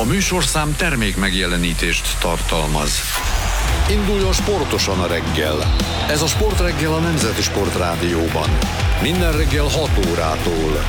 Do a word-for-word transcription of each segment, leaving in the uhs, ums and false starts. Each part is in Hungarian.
A műsorszám termék megjelenítést tartalmaz. Induljon sportosan a reggel. Ez a Sportreggel a Nemzeti Sportrádióban. Minden reggel hat órától.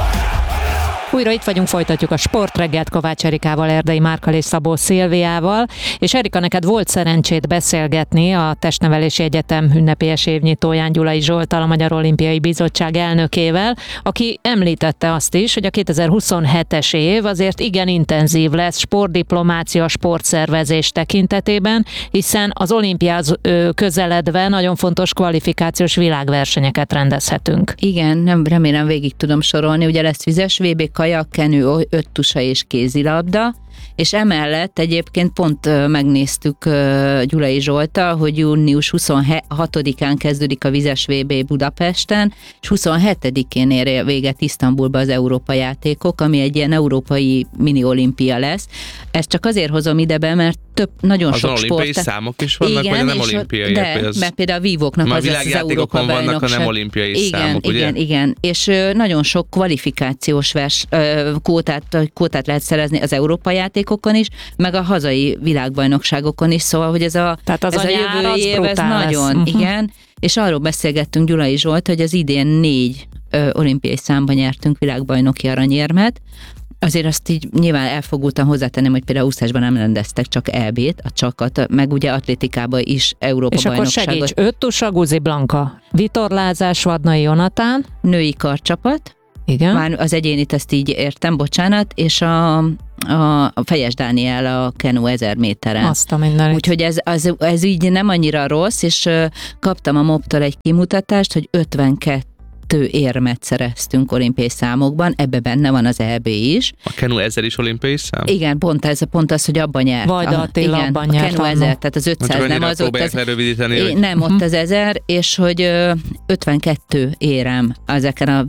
Újra itt vagyunk, folytatjuk a Sportreggelt Kovács Erikával, Erdei Márkkal és Szabó Szilviával. És Erika, neked volt szerencsét beszélgetni a Testnevelési Egyetem ünnepélyes évnyitóján Gyulai Zsolttal, a Magyar Olimpiai Bizottság elnökével, aki említette azt is, hogy a kétezer-huszonhetes év azért igen intenzív lesz sportdiplomácia, sportszervezés tekintetében, hiszen az olimpiához közeledve nagyon fontos kvalifikációs világversenyeket rendezhetünk. Igen, nem, remélem végig tudom sorolni, ugye lesz vizes vé bé, kajak, kenő, öttusa és kézilabda, és emellett egyébként pont megnéztük Gyulai Zsolttal, hogy június huszonhatodikán kezdődik a vizes vé bé Budapesten, és huszonhetedikén ér véget Isztambulba az Európa játékok, ami egy ilyen európai mini-olimpia lesz. Ezt csak azért hozom ide be, mert több, nagyon az sok sport... olimpiai számok is vannak, igen, vagy nem olimpiai? De, az... mert például a vívóknak az lesz az Európa bajnokság. Vannak a nem olimpiai igen, számok, ugye? Igen, igen, és nagyon sok kvalifikációs vers, kótát, kótát lehet szerezni az Európa játékokon is, meg a hazai világbajnokságokon is, szóval, hogy ez a, Tehát az ez a, a jövő év, ez nagyon, uh-huh. igen, és arról beszélgettünk Gyulai Zsolt, hogy az idén négy ö, olimpiai számban nyertünk világbajnoki aranyérmet. Azért azt így nyilván elfogultan hozzátenném, hogy például úszásban nem rendeztek csak é bét, a csakat, meg ugye atlétikában is Európa és bajnokságot. És akkor segíts, öttusa, Guzi Blanka, vitorlázás, Vadnai Jonatán, női karcsapat, igen. Már az egyénit ezt így értem, bocsánat, és a, a, a Fejes Dániel a kenu ezer méteren. Azt a mindenit. Úgyhogy ez, az, ez így nem annyira rossz, és uh, kaptam a moptól egy kimutatást, hogy ötvenkettő érmet szereztünk olimpiai számokban, ebbe benne van az é bé is. A kenu ezer is olimpiai szám? Igen, pont ez, pont az, hogy abban nyert. Vajda Attila igen, abban a nyert. kenu ezer, tehát az ötszáz nem az ott. Az, lerövidíteni, é, hogy... Nem, ott az ezer, és hogy ö, ötvenkettő érem ezeken a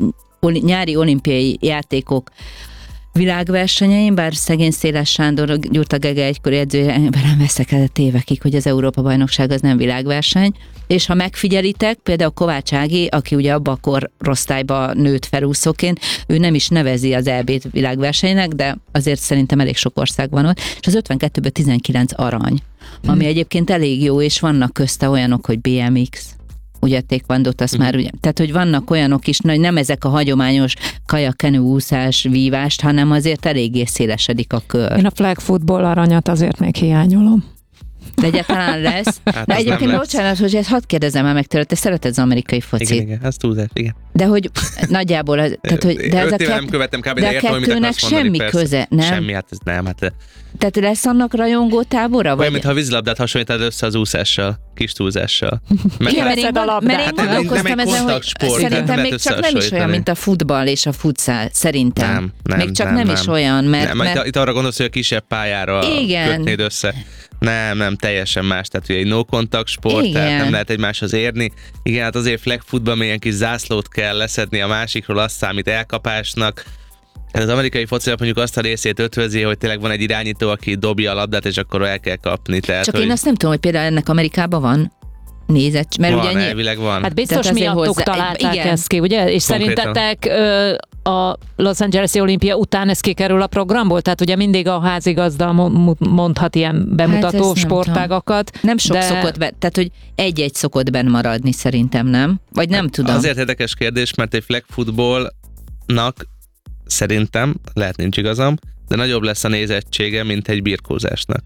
nyári olimpiai játékok világversenyein, bár szegény Széles Sándor, Gyurta Gege egykori edzőjében veszek el évekig, hogy az Európa-bajnokság az nem világverseny, és ha megfigyelitek, például Kovács Ági, aki ugye abba a korosztályba nőtt felúszóként, ő nem is nevezi az é bét világversenynek, de azért szerintem elég sok ország van ott, és az ötvenkettőből tizenkilenc arany, ami hmm. egyébként elég jó, és vannak közte olyanok, hogy bé em iksz, ugye taekwondót azt mm. már, ugye, tehát hogy vannak olyanok is, hogy nem ezek a hagyományos kajak, kenő, úszás, vívást, hanem azért eléggé szélesedik a kör. Én a flag football aranyat azért még hiányolom. De egyáltalán lesz. Hát de egyébként bocsánat, hogy ezt hadd kérdezem el meg tőle, te szereted az amerikai focit. Igen, igen, ez túlzás, igen. De hogy nagyjából, az, tehát, hogy, de ez a, nem követtem kb. De a kettőnek semmi köze, nem? Semmi, hát ez nem, hát... Tehát lesz annak rajongó tábora? Olyan, mintha a vízilabdát hasonlítod össze az úszással, kis túlzással. Meg igen, mert én, van, mert én gondolkoztam ezen, hogy sport, szerintem még csak nem is olyan, mint a futball és a futsal, szerintem. Nem, nem, még csak nem, nem, nem is olyan, mert... Nem, mert... Itt, itt arra gondolsz, hogy a kisebb pályára igen. kötnéd össze. Nem, nem, teljesen más, tehát ugye egy no-contact sport, igen. tehát nem lehet egymáshoz érni. Igen, hát azért flag footballban ilyen kis zászlót kell leszedni a másikról, azt számít elkapásnak. Hát az amerikai focinak mondjuk azt a részét ötvözi, hogy tényleg van egy irányító, aki dobja a labdát, és akkor el kell kapni. Tehát, csak hogy... én azt nem tudom, hogy például ennek Amerikában van nézett, mert van, ugye elvileg van. Hát biztos miattuk hozzá... találták igen. ezt ki, ugye? És konkrétan. Szerintetek ö, a Los Angeles-i olimpia után ez kikerül a programból? Tehát ugye mindig a házigazda mondhat ilyen bemutató hát sportágakat. Nem, nem sok de... szokott be, tehát hogy egy-egy szokott benn maradni szerintem, nem? Vagy nem hát tudom. Azért érdekes kérdés, mert egy flag footballnak szerintem, lehet nincs igazam, de nagyobb lesz a nézettsége, mint egy birkózásnak.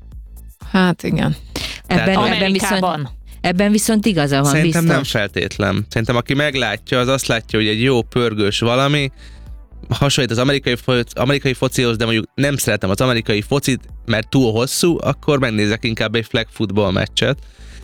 Hát igen. Ebben, ebben viszont, ebben viszont igaza van. Szerintem biztos. nem feltétlen. Szerintem aki meglátja, az azt látja, hogy egy jó pörgős valami, hasonlít az amerikai, amerikai focihoz, de mondjuk nem szeretem az amerikai focit, mert túl hosszú, akkor megnézek inkább egy flag football meccset,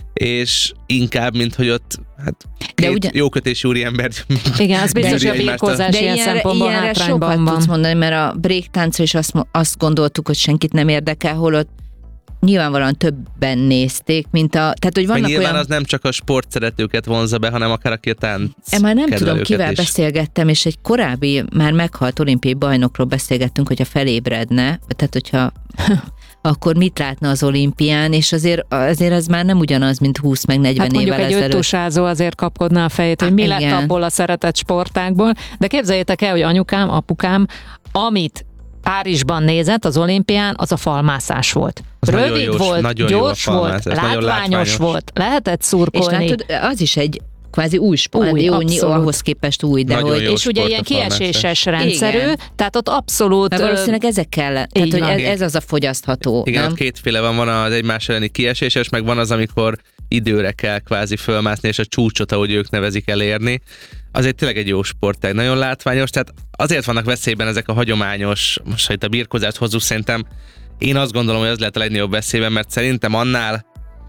és inkább, mint hogy ott hát két ugyan... jókötésű úriember. Igen, az biztos, hogy a birkózás ilyen szempontból hátrányban van. Tudsz mondani, mert a breaktáncra is azt, azt gondoltuk, hogy senkit nem érdekel, holott nyilvánvalóan többen nézték, mint a... Tehát, hogy vannak nyilván olyan... az nem csak a sportszeretőket vonzza be, hanem akár aki a tánc Én már nem tudom, kivel is. beszélgettem, és egy korábbi, már meghalt olimpiai bajnokról beszélgettünk, hogyha felébredne, tehát hogyha... akkor mit látna az olimpián, és azért, azért ez már nem ugyanaz, mint húsz meg negyven hát évvel ezelőtt. mondjuk egy öttusázó azért kapkodná a fejét, hogy mi lett abból a szeretett sportákból, de képzeljétek el, hogy anyukám, apukám, amit Párizsban nézett az olimpián, az a falmászás volt. Az Rövid jós, volt, gyors volt, látványos, látványos volt, lehetett szurkolni. És látod, az is egy kvázi új sport, új, jó, jó, ahhoz képest új, de nagyon hogy... És ugye ilyen kieséses rendszerű, igen. Tehát ott abszolút... Mert valószínűleg ezek kell, tehát hogy ez, ez az a fogyasztható, igen, nem? ott kétféle van, van az egymás elleni kieséses, meg van az, amikor időre kell kvázi fölmászni, és a csúcsot, ahogy ők nevezik, elérni. Azért tényleg egy jó sportág, nagyon látványos, tehát azért vannak veszélyben ezek a hagyományos, most ha itt a birkózást hozzuk, szerintem én azt gondolom, hogy az lehet a legnagyobb veszélyben, mert szerintem annál,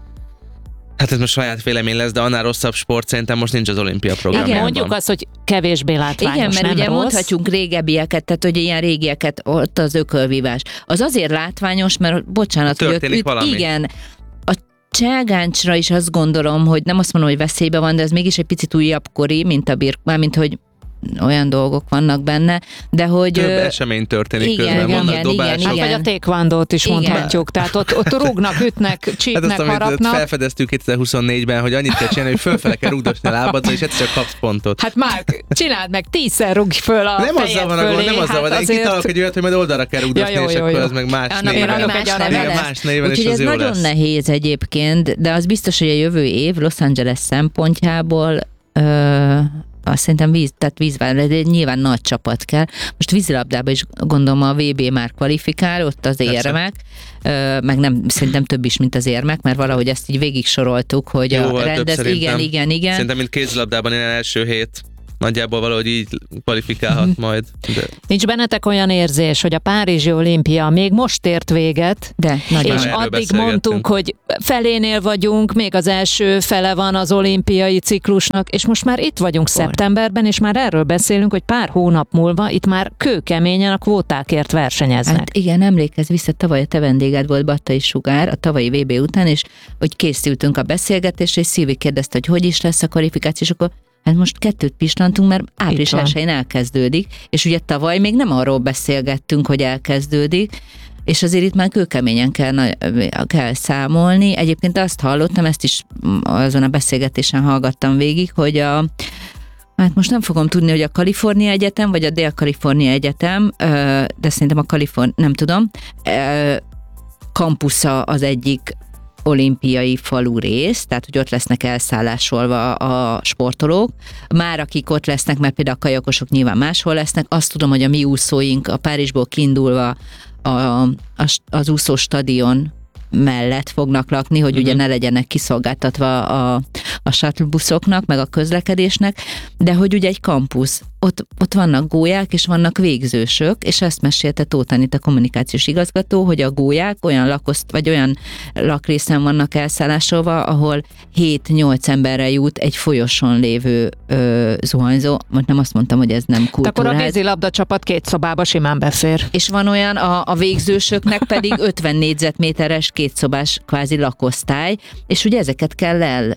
hát ez most saját vélemény lesz, de annál rosszabb sport szerintem most nincs az olimpia programjában. Igen, mondjuk azt, hogy kevésbé látványos, igen, mert nem ugye rossz. Mondhatjunk régebbieket, tehát hogy ilyen régieket, ott az ökölvívás. Az azért látványos, mert bocsánat, történik hogy valami. Igen, a cselgáncsra is azt gondolom, hogy nem azt mondom, hogy veszélybe van, de ez mégis egy picit újabb kori, mint a birk, mármint hogy olyan dolgok vannak benne, de hogy... Több esemény történik igen, közben, igen, vannak igen, dobások. igen, Vagy a taekwondót is igen. mondhatjuk, tehát ott, ott rúgnak, ütnek, csípnek, hát azt, amit harapnak. felfedeztük kétezer-huszonnégyben, hogy annyit kell csinálni, hogy fölfele kell rúgdosni a lábadra, és egyszer csak kapsz pontot. Hát már csináld meg, tízszer rúgj föl a Nem azzal van a gond, nem azzal van, hát én kitalálok egy olyat, hogy majd oldalra kell rúgdosni, ja, jó, és jó, akkor jó. az meg más Annak néven. adok más egy neve neve lesz. Más néven, Úgyhogy és ez az jó nagyon lesz. nehéz egyébként, de az biztos, hogy a jövő év Los Angeles szempontjából ö, azt szerintem víz, tehát vízvár, de nyilván nagy csapat kell. Most vízilabdában is gondolom a vé bé már kvalifikál, ott az érmek, ö, meg nem, szerintem több is, mint az érmek, mert valahogy ezt így végig soroltuk, hogy Jóval a több rendez, szerintem. igen, igen, igen. Szerintem, mint kézilabdában ilyen első hét nagyjából valahogy így kvalifikálhat Mhm. majd. De Nincs bennetek olyan érzés, hogy a Párizsi olimpia még most ért véget, De nagyon. és erről addig beszélgettünk. mondtunk, hogy felénél vagyunk, még az első fele van az olimpiai ciklusnak, és most már itt vagyunk Hol? szeptemberben, és már erről beszélünk, hogy pár hónap múlva itt már kőkeményen a kvótákért versenyeznek. Hát igen, emlékezz vissza, tavaly a te vendéged volt Battai Sugár a tavalyi vé bé után, és hogy készültünk a beszélgetésre, és Szilvi kérdezte, hogy hogy is lesz a kvalifikáció, és akkor hát most kettőt pislantunk, mert április van. elsején elkezdődik, és ugye tavaly még nem arról beszélgettünk, hogy elkezdődik, és azért itt már kőkeményen kell, kell számolni. Egyébként azt hallottam, ezt is azon a beszélgetésen hallgattam végig, hogy a hát most nem fogom tudni, hogy a Kalifornia Egyetem, vagy a Dél-Kalifornia Egyetem, de szerintem a Kalifornia, nem tudom, kampusza az egyik olimpiai falu rész, tehát hogy ott lesznek elszállásolva a sportolók. Már akik ott lesznek, mert például a kajakosok nyilván máshol lesznek, azt tudom, hogy a mi úszóink a Párizsból kiindulva a, a, az úszóstadion mellett fognak lakni, hogy uh-huh. ugye ne legyenek kiszolgáltatva a, a shuttle-buszoknak, meg a közlekedésnek, de hogy ugye egy kampusz, ott, ott vannak gólyák, és vannak végzősök, és ezt mesélte Tóth Anita kommunikációs igazgató, hogy a gólyák olyan lakoszt, vagy olyan lakrészen vannak elszállásolva, ahol hét-nyolc emberre jut egy folyosón lévő ö, zuhanyzó, most nem azt mondtam, hogy ez nem kultúrát. Akkor a vízilabda csapat két szobába simán befér. És van olyan, a, a végzősöknek pedig ötven négyzetméteres kétszobás kvázi lakosztály, és ugye ezeket kell el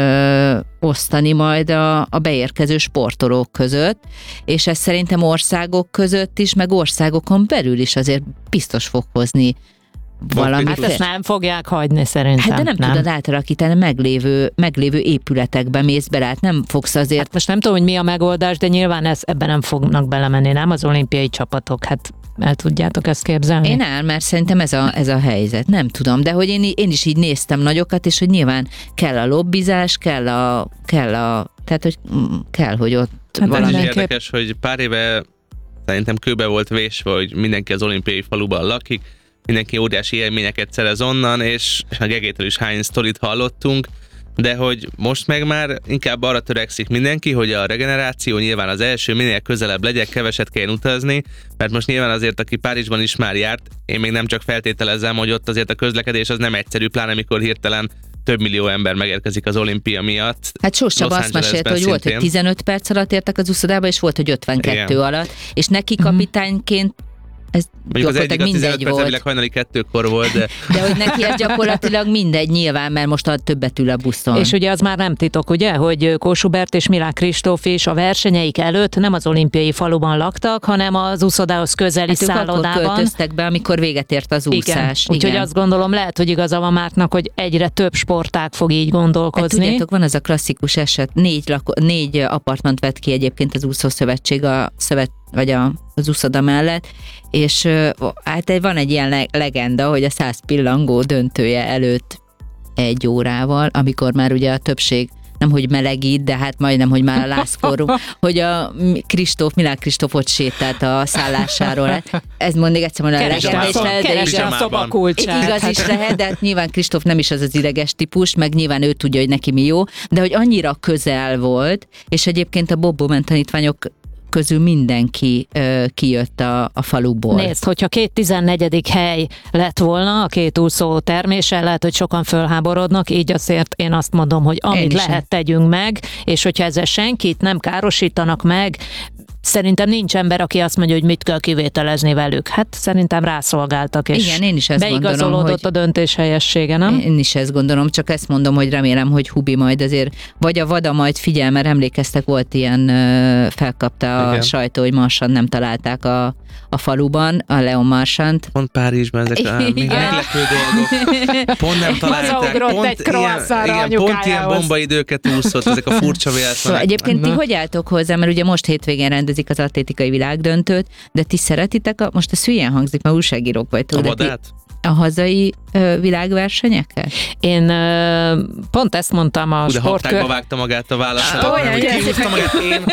Ö, osztani majd a, a beérkező sportolók között, és ez szerintem országok között is, meg országokon belül is azért biztos fog hozni valami. Hát ezt nem fogják hagyni szerintem. Hát de nem, nem. tudod átalakítani, meglévő, meglévő épületekbe mész bele, hát nem fogsz azért... Hát most nem tudom, hogy mi a megoldás, de nyilván ez, ebben nem fognak belemenni, nem az olimpiai csapatok, hát el tudjátok ezt képzelni? Én el, mert szerintem ez a, ez a helyzet, nem tudom, de hogy én, én is így néztem nagyokat, és hogy nyilván kell a lobbizás, kell a, kell a tehát hogy kell, hogy ott hát valami... Ez is érdekes, hogy pár éve szerintem kőbe volt vésve, hogy mindenki az olimpiai faluban lakik, mindenki óriási élményeket szerez onnan, és, és a Gegétől is hány sztorit hallottunk, de hogy most meg már inkább arra törekszik mindenki, hogy a regeneráció nyilván az első minél közelebb legyen, keveset kell utazni, mert most nyilván azért, aki Párizsban is már járt, én még nem csak feltételezem, hogy ott azért a közlekedés az nem egyszerű, pláne amikor hirtelen több millió ember megérkezik az olimpia miatt. Hát Sós Csaba azt mesélte, hogy volt, hogy tizenöt perc alatt értek az úszodába, és volt, hogy ötvenkettő Igen. alatt, és neki kapitányként ez mondjuk az egyik a tizenöt perc, hajnali kettőkor volt, de... De hogy neki ez gyakorlatilag mindegy nyilván, mert most a többet ül a buszon. És ugye az már nem titok, ugye, hogy Kós Hubert és Milák Kristóf is a versenyeik előtt nem az olimpiai faluban laktak, hanem az úszodához közeli hát szállodában. Akkor költöztek be, amikor véget ért az úszás. Igen. Úgyhogy azt gondolom, lehet, hogy igaza van Márknak, hogy egyre több sportág fog így gondolkozni. Hát tudjátok, van az a klasszikus eset, négy, lako- négy apartmant vett ki egyébként az úszószövetség a szövet vagy a, az úszoda mellett, és hát van egy ilyen legenda, hogy a száz pillangó döntője előtt egy órával, amikor már ugye a többség nem hogy melegít, de hát majdnem, hogy már a lázforró, hogy a Kristóf, Milák Kristóf ott sétált a szállásáról. Ez mond még egyszer mondani, a legenda is lehet, de igaz, a szobakulcsát. Igaz is lehet, de hát nyilván Kristóf nem is az az ideges típus, meg nyilván ő tudja, hogy neki mi jó, de hogy annyira közel volt, és egyébként a Bob Bowman tanítványok közül mindenki ö, kijött a, a faluból. Nézd, hogyha két tizennegyedik hely lett volna a két úszó termése, lehet, hogy sokan fölháborodnak, így azért én azt mondom, hogy amit lehet, sem. tegyünk meg, és hogyha ezzel senkit nem károsítanak meg, szerintem nincs ember, aki azt mondja, hogy mit kell kivételezni velük. Hát szerintem rászolgáltak, és igen, én is ezt beigazolódott gondolom, hogy a döntés helyessége, nem? Én is ezt gondolom, csak ezt mondom, hogy remélem, hogy Hubi majd azért, vagy a Vada majd figyel, mert emlékeztek, volt ilyen, felkapta a igen. sajtó, hogy Marsan nem találták a, a faluban, a Leon Marsant. Pont Párizsban ezek a meglepő dolgok. Pont nem találták. Pont egy ilyen, igen, pont ilyen bombaidőket úszott, ezek a furcsa véletlenek. Szóval egyébként ti hogy álltok hozzá, mert ugye most hétvégén rendezik az atlétikai világdöntőt, de ti szeretitek, a, most ez hülyen hangzik, mert újságírók vagytok. A vadát? A hazai ö, világversenyeket? Én ö, pont ezt mondtam a sportkör... De sportkör... vágta magát a válaszolat, hogy kihúzta magát én.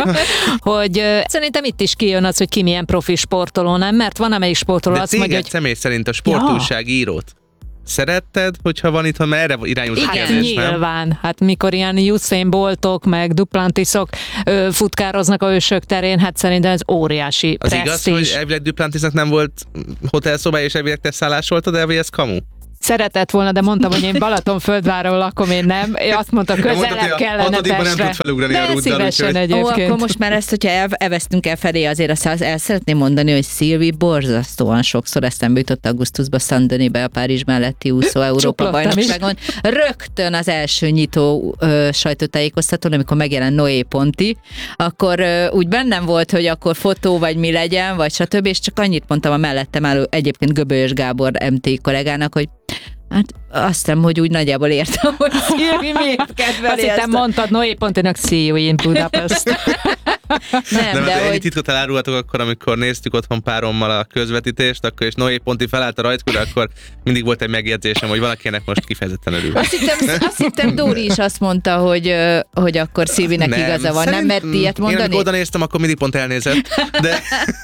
hogy ö, szerintem itt is kijön az, hogy ki milyen profi sportoló, nem? Mert van amelyik sportoló de azt mondja, hogy... személy szerint a sportújságírót szeretted, hogyha van itt, ha merre irányult a kérdés, nem? Nyilván. Hát mikor ilyen Usain Boltok, meg Duplantisok ö, futkároznak a ősök terén, hát szerintem ez óriási az presztízs. Igaz, hogy elvileg Duplantisnak nem volt hotelszobája, és elvileg te szállásoltad, de ez kamu? Szeretett volna, de mondtam, hogy én Balatonfürdváron lakom, én nem. Én azt mondta, közelebb kellene Pestre. Nem tud felugrani a rúddal, szívesen egyébként. Ó, akkor most már ezt, hogyha el, elvesztünk el felé, azért azt el szeretném mondani, hogy Szilvi borzasztóan sokszor eszembe jutott augusztusban Saint-Denisbe, a Párizs melletti úszó Európa bajnokságon. Rögtön az első nyitó ö, sajtótájékoztatón, amikor megjelent Noé Ponti, akkor ö, úgy bennem volt, hogy akkor fotó, vagy mi legyen, vagy stb. És csak annyit mondtam a mellettem álló egyébként Göbölyös Gábor em té kollégának, hogy hát azt hiszem, hogy úgy nagyjából értem, hogy Szilvi miért kedveli. Azt hittem mondtad Noé Pontinak see you in Budapest. Nem, nem, de ennyi hogy... titkot elárulhatok akkor, amikor néztük otthon párommal a közvetítést, akkor és Noé Ponti felállt a rajtkőre, akkor mindig volt egy megjegyzésem, hogy valakinek most kifejezetten örül. Azt hittem, azt hittem Dóri is azt mondta, hogy, hogy akkor Szilvinek nem, igaza van, nem mert ilyet mondani? Én amikor oda néztem, akkor mindig pont elnézett, de...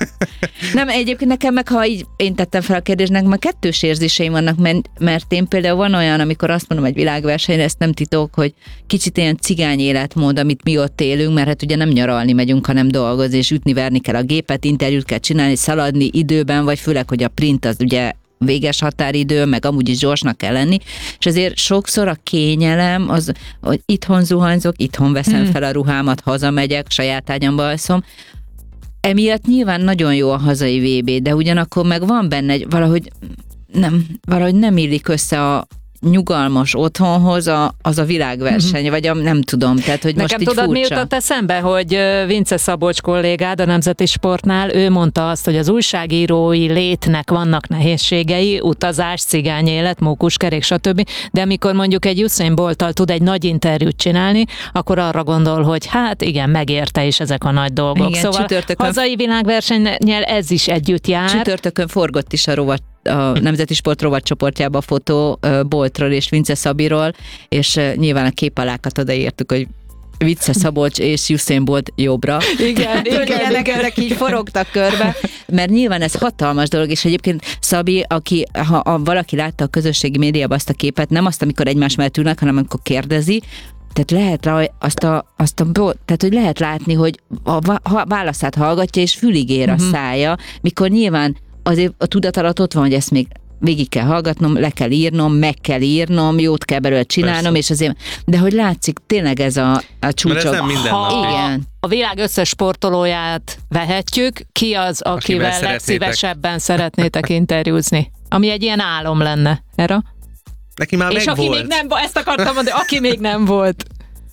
Nem, egyébként nekem meg, ha így én tettem fel a kérdésnek, meg kettős érzéseim vannak, mert, mert én például van olyan, amikor azt mondom egy világversenyre, ezt nem titok, hogy kicsit ilyen cigány életmód, amit mi ott élünk, mert hát ugye nem nyaralni megyünk, hanem dolgozni, és ütni-verni kell a gépet, interjút kell csinálni, szaladni időben, vagy főleg, hogy a print az ugye véges határidő, meg amúgy is gyorsnak kell lenni, és azért sokszor a kényelem az, hogy itthon zuhanyzok, itthon veszem hmm. fel a ruhámat, hazamegyek, saját ágyamba alszom. Emiatt nyilván nagyon jó a hazai vé bé, de ugyanakkor meg van benne, valahogy nem, valahogy nem illik össze a nyugalmas otthonhoz a, az a világverseny, mm-hmm. vagy a, nem tudom, tehát hogy nekem most így tudod, furcsa. mi jutott eszembe, hogy Vince Szabolcs kollégád a Nemzeti Sportnál, ő mondta azt, hogy az újságírói létnek vannak nehézségei, utazás, cigányélet, mókuskerék, stb. De amikor mondjuk egy Usain Bolttal tud egy nagy interjút csinálni, akkor arra gondol, hogy hát igen, megérte is ezek a nagy dolgok. Igen, szóval hazai világversennyel ez is együtt jár. Csütörtökön forgott is a rovat a Nemzeti Sport rovatcsoportjába a fotó Boltról és Vince Szabiról, és nyilván a képalákat odaírtuk, hogy Vince Szabolcs és Usain Bolt jobbra. Igen, igen, ezek így forogtak körbe, mert nyilván ez hatalmas dolog, és egyébként Szabi, aki, ha, ha valaki látta a közösségi médiában azt a képet, nem azt, amikor egymás mellett ülnek, hanem amikor kérdezi, tehát lehet rá azt a, azt a tehát hogy lehet látni, hogy a válaszát hallgatja, és fülig ér a uh-huh. szája, mikor nyilván azért a tudat alatt ott van, hogy ezt még végig kell hallgatnom, le kell írnom, meg kell írnom, jót kell belőle csinálnom, persze. És azért, de hogy látszik, tényleg ez a, a csúcsa. Mert ez nem minden ha, nap. Igen. A világ összes sportolóját vehetjük, ki az, akivel, akivel legszívesebben szeretnétek interjúzni? Ami egy ilyen álom lenne. Erre? Neki már És meg aki volt. még nem, ezt akartam mondani, aki még nem volt.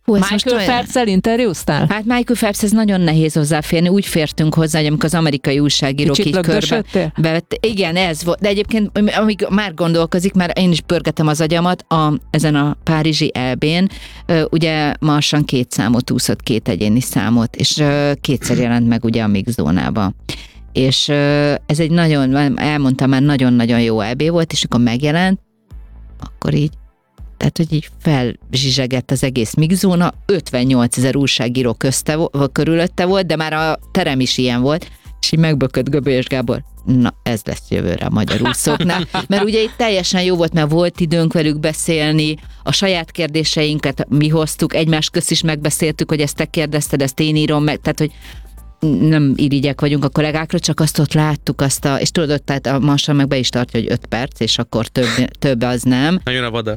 Hú, Michael Phelps-el interjúztál? Hát Michael Phelps, ez nagyon nehéz hozzáférni. Úgy fértünk hozzá, hogy amikor az amerikai újságírók Kicsit így körbe bevett. Igen, ez volt. De egyébként, amíg már gondolkozik, már én is pörgetem az agyamat a, ezen a párizsi é bén. Ugye Marsan két számot úszott, két egyéni számot, és kétszer jelent meg ugye a mix zónába. És ez egy nagyon, elmondtam már, nagyon-nagyon jó é bé volt, és akkor megjelent, akkor így tehát, hogy így felzsizsegett az egész mixzóna, ötvennyolcezer újságíró közte, körülötte volt, de már a terem is ilyen volt, és így megbökött Göbölyös Gábor, na ez lesz jövőre a magyar úszóknál, mert ugye itt teljesen jó volt, mert volt időnk velük beszélni, a saját kérdéseinket mi hoztuk, egymás közt is megbeszéltük, hogy ezt te kérdezted, ezt én írom meg, tehát, hogy nem irigyek vagyunk a kollégákra, csak azt ott láttuk, azt a, és tudod, tehát a Marsan meg be is tartja, hogy öt perc, és akkor több, több az nem. Na jön a vada.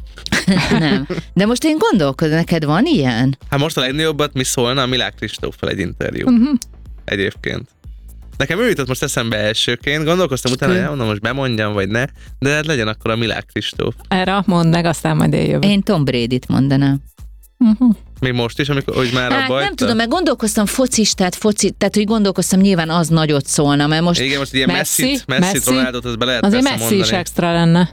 Nem. De most én gondolkodom, neked van ilyen? Hát most a legnagyobbat mi szólna a Milák Kristóffal egy interjú. Uh-huh. Egyébként. Nekem ő jutott most eszembe elsőként, gondolkoztam utána, hogy mondom, most bemondjam, vagy ne, de hát legyen akkor a Milák Kristóf. Erre mondd meg, aztán majd én jövök. Én Tom Bradyt mondanám. Uh-huh. Még most is, amikor hogy már hát, a bajta? Nem tudom, mert gondolkoztam focistát, foci, tehát hogy gondolkoztam, nyilván az nagyot szólna, mert most... Igen, most ilyen Messi, Messi-t, Messi-t Messi, Ronaldot, az be lehet azért persze Messi mondani. is extra lenne.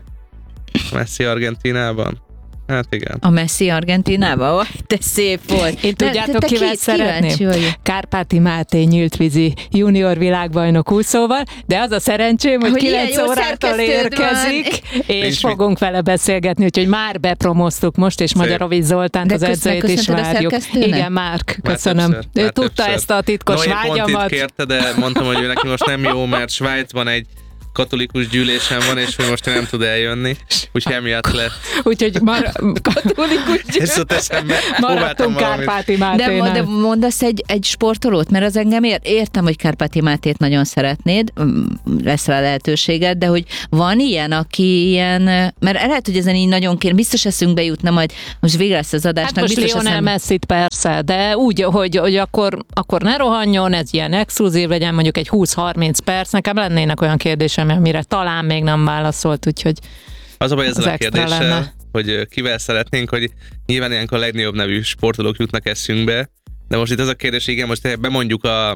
Messi Argentínában? Hát igen. A Messi Argentínában? De szép volt. Én tudjátok, te, te kivel ki, szeretném? Kárpáti Máté nyíltvízi junior világbajnok úszóval, de az a szerencsém, hogy, hogy kilenc órától érkezik, van. és Nincs fogunk mit. vele beszélgetni, úgyhogy már bepromoztuk most, és Magyarovics Zoltánt, az edzőjét is várjuk. Igen, Márk, köszönöm. Már többször, ő tudta többször. ezt a titkos no, vágyamat. Pont itt kérte, de mondtam, hogy ő neki most nem jó, mert Svájcban egy katolikus gyűlésen van, és hogy most nem tud eljönni, úgyhogy emiatt lett. Úgyhogy mar- katolikus gyűlésen maradtunk Kárpáti Máténál. De, de mondasz egy, egy sportolót, mert az engem ér, értem, hogy Kárpáti Mátét nagyon szeretnéd, lesz rá lehetőséged, de hogy van ilyen, aki ilyen, mert lehet, hogy ezen így nagyon kér, biztos eszünkbe jutna majd, most végre lesz az adásnak. Hát most biztos Lionel Messit persze, de úgy, hogy, hogy akkor, akkor ne rohanjon, ez ilyen exkluzív legyen, mondjuk egy húsz-harminc perc, nekem lennének olyan kérdésem, amire talán még nem válaszolt, úgyhogy az a baj ezzel a kérdéssel, lenne. hogy kivel szeretnénk, hogy nyilván ilyenkor a legnagyobb nevű sportolók jutnak eszünkbe, de most itt az a kérdés, igen, most bemondjuk a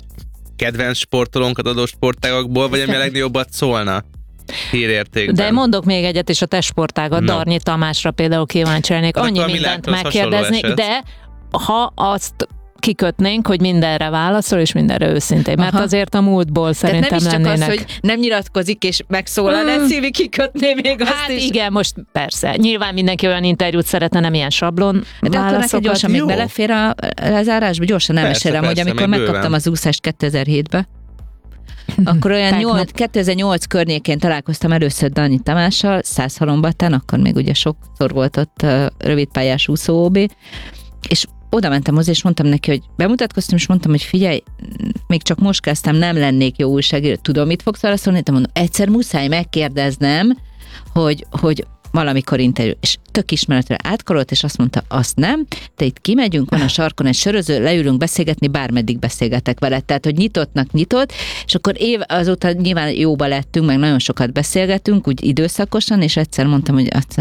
kedvenc sportolónkat adó sportágakból, vagy ami a legnagyobbat szólna hírértékben. De mondok még egyet, és a te sportágat, no. Darnyi Tamásra például kíváncsi lennék, annyi mindent megkérdezni, de ha azt kikötnénk, hogy mindenre válaszol, és mindenre őszintén. Mert Aha. azért a múltból szerintem lennének. Nem is csak az, hogy nem nyilatkozik, és megszólal, hmm. Szívi, kikötné még azt hát is. igen, most persze. Nyilván mindenki olyan interjút szeretne, nem ilyen sablon de válaszokat. Akkor neked gyorsan még belefér a lezárásba? Gyorsan elmesélem, hogy amikor megkaptam az úszást kétezer-hétbe, akkor olyan nyolc, kétezer-nyolc környékén találkoztam először Darnyi Tamással, Szászhalombattán, akkor még ugye sokszor volt ott uh, rövidpályás úszó ó bé, és oda mentem hozzá, és mondtam neki, hogy bemutatkoztam, és mondtam, hogy figyelj, még csak most kezdtem, nem lennék jó újságíró, tudom, mit fogsz válaszolni? Te mondom, egyszer muszáj megkérdeznem, hogy, hogy valamikor interjú, és tök ismeretre átkorolt, és azt mondta, azt nem, de itt kimegyünk, van a sarkon egy söröző, leülünk beszélgetni, bármeddig beszélgetek vele, tehát, hogy nyitottnak nyitott, és akkor év, azóta nyilván jóba lettünk, meg nagyon sokat beszélgetünk, úgy időszakosan, és egyszer mondtam, hogy azt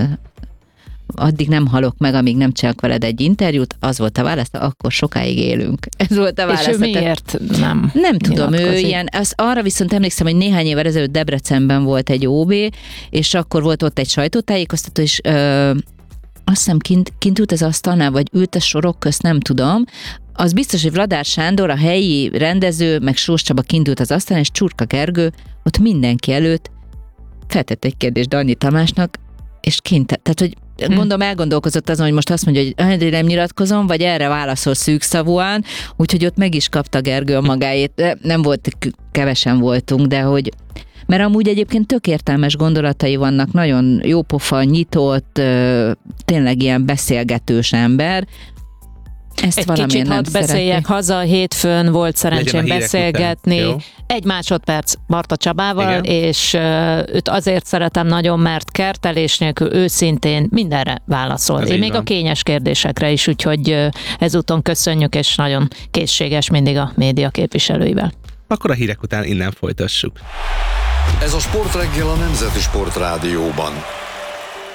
addig nem halok meg, amíg nem csinálok veled egy interjút, az volt a válasz, akkor sokáig élünk. Ez volt a válasz. És ő miért nem? Nem tudom, ő ilyen, az, arra viszont emlékszem, hogy néhány évvel ezelőtt Debrecenben volt egy ó bé, és akkor volt ott egy sajtótájékoztató, és ö, azt hiszem kint, kint ült az asztalnál, vagy ült a sorok közt, nem tudom. Az biztos, hogy Vladár Sándor, a helyi rendező, meg Sós Csaba kint ült az asztalnál, és Csurka Gergő ott mindenki előtt feltett egy kérdést Darnyi Tamásnak, és kint, tehát, hogy mondom, elgondolkozott azon, hogy most azt mondja, hogy nem nyilatkozom, vagy erre válaszol szűkszavúan, úgyhogy ott meg is kapta Gergő a magáét. Nem volt, kevesen voltunk, de hogy mert amúgy egyébként tök értelmes gondolatai vannak, nagyon jópofa, nyitott, tényleg ilyen beszélgetős ember. Ezt egy kicsit hadd beszéljek haza, hétfőn volt szerencsém beszélgetni. Egy másodperc Barta Csabával, igen. És uh, őt azért szeretem nagyon, mert kertelés nélkül őszintén mindenre válaszol. Ez Én még van. A kényes kérdésekre is, úgyhogy uh, ezúton köszönjük, és nagyon készséges mindig a média képviselőivel. Akkor a hírek után innen folytassuk. Ez a Sportreggel a Nemzeti Sportrádióban.